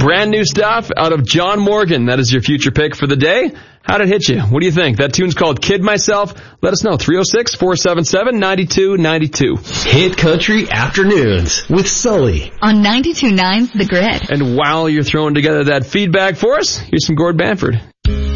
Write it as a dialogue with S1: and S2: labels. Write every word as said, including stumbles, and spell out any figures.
S1: Brand new stuff out of John Morgan. That is your future pick for the day. How did it hit you? What do you think? That tune's called Kid Myself. Let us know. three oh six, four seven seven, nine two nine two.
S2: Hit Country Afternoons with Sully
S3: on ninety-two point nine The Grid.
S1: And while you're throwing together that feedback for us, here's some Gord Bamford.